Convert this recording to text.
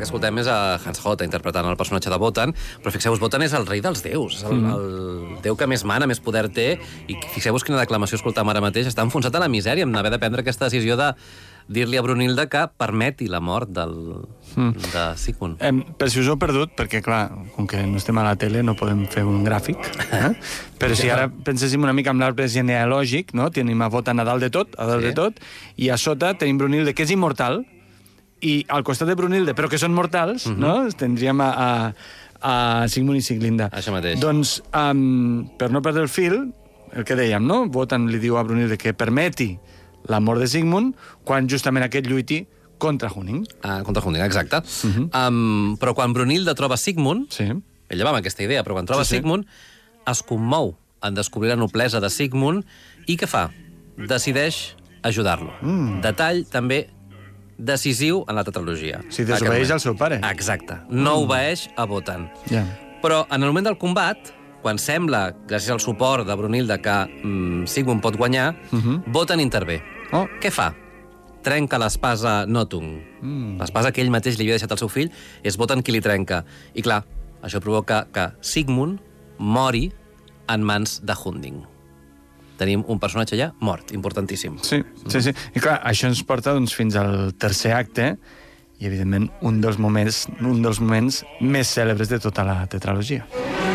que escoltem és a Hans Hotta interpretant el personatge de Wotan, però fixeu-vos, Wotan és el rei dels déus, és el déu que més mana, més poder té, i fixeu-vos quina declamació escoltam ara mateix, està enfonsat a la misèria amb haver de prendre aquesta decisió de dir-li a Brunilda que permeti la mort de Sigmund. Per si us ho heu perdut, perquè, clar, com que no estem a la tele, no podem fer un gràfic, però si ara penséssim una mica amb l'arbre genealògic, no? Tenim a Wotan a dalt de tot, i a sota tenim Brunilde, que és immortal, i al costat de Brunilde, però que són mortals, no? Tindríem a Sigmund i Siglinda. Això mateix. Doncs, per no perdre el fil, el que dèiem, no? Wotan li diu a Brunilde que permeti la mort de Sigmund quan justament aquest lluiti contra Huning. Contra Huning, exacte. Però quan Brunilda troba Sigmund, ella va amb aquesta idea, però quan troba Sigmund, es commou en descobrir la noblesa de Sigmund i què fa? Decideix ajudar-lo. Detall també decisiu en la tetralogia. Si desobeeix al seu pare. Exacte. No obeeix a Wotan. Però en el moment del combat, quan sembla, gràcies al suport de Brunilda, que Sigmund pot guanyar, Wotan intervé. Què fa? Trenca l'espasa Notung. L'espasa que ell mateix li havia deixat al seu fill, és Wotan qui li trenca. I clar, això provoca que Sigmund mori en mans de Hunding. Tenim un personatge allà mort, importantíssim. Sí. I clar, això ens porta fins al tercer acte i, evidentment, un dels moments més cèlebres de tota la tetralogia.